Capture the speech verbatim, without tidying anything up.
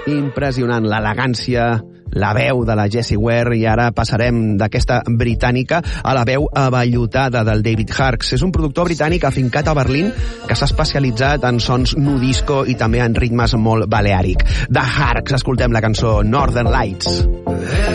Impressionant, l'elegància, la veu de la Jessie Ware, i ara passarem d'aquesta britànica a la veu avellotada del David Harks. És un productor britànic afincat a Berlín que s'ha especialitzat en sons nu disco i també en ritmes molt baleàric. De Harks escoltem la cançó Northern Lights.